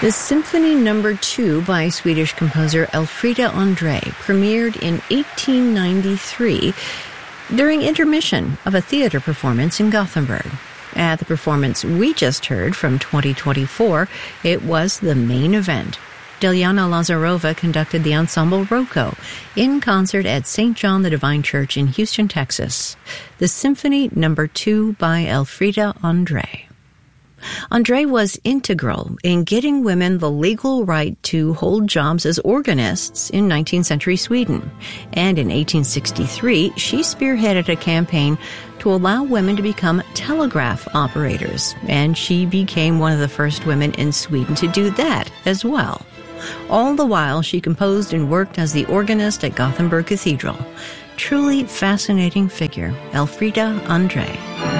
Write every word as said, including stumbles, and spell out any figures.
The Symphony Number Two by Swedish composer Elfrida André premiered in eighteen ninety-three during intermission of a theater performance in Gothenburg. At the performance we just heard from twenty twenty-four, it was the main event. Dilyana Lazarova conducted the ensemble Rocco in concert at Saint John the Divine Church in Houston, Texas. The Symphony Number Two by Elfrida André. André was integral in getting women the legal right to hold jobs as organists in nineteenth century Sweden. And in eighteen sixty-three, she spearheaded a campaign to allow women to become telegraph operators. And she became one of the first women in Sweden to do that as well. All the while, she composed and worked as the organist at Gothenburg Cathedral. Truly fascinating figure, Elfrida André.